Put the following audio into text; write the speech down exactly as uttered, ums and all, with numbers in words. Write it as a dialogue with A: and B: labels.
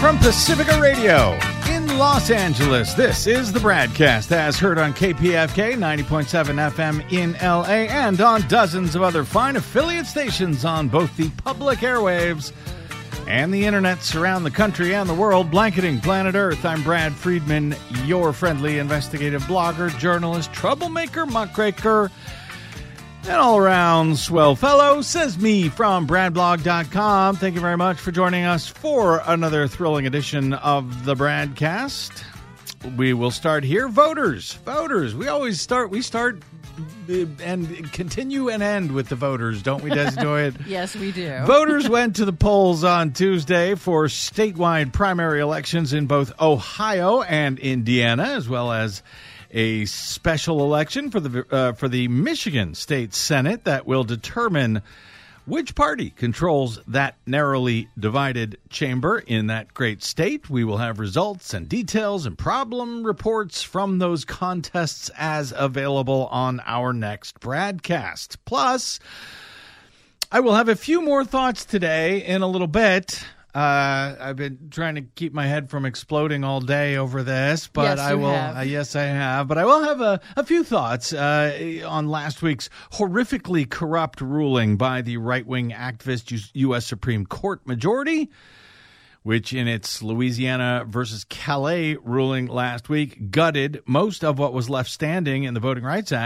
A: from Pacifica Radio in Los Angeles, this is the BradCast, as heard on K P F K ninety point seven F M in L A and on dozens of other fine affiliate stations on both the public airwaves and the internets around the country and the world, blanketing planet Earth. I'm Brad Friedman, your friendly investigative blogger, journalist, troublemaker, muckraker, and all-around swell fellow, says me from brad blog dot com. Thank you very much for joining us for another thrilling edition of the BradCast. We will start here. Voters. Voters. We always start, we start and continue and end with the voters, don't we, Des Doyen?
B: Yes, we do.
A: Voters went to the polls on Tuesday for statewide primary elections in both Ohio and Indiana, as well as a special election for the uh, for the Michigan State Senate that will determine which party controls that narrowly divided chamber in that great state. We will have results and details and problem reports from those contests as available on our next BradCast. Plus, I will have a few more thoughts today in a little bit. Uh, I've been trying to keep my head from exploding all day over this, but
B: yes,
A: I will. Uh, yes, I have. But I will have a, a few thoughts uh, on last week's horrifically corrupt ruling by the right-wing activist U S Supreme Court majority, which in its Louisiana versus Calais ruling last week gutted most of what was left standing in the Voting Rights Act.